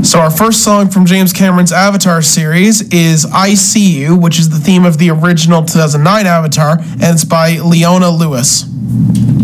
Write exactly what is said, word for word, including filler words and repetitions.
So our first song from James Cameron's Avatar series is I See You, which is the theme of the original two thousand nine Avatar, and it's by Leona Lewis.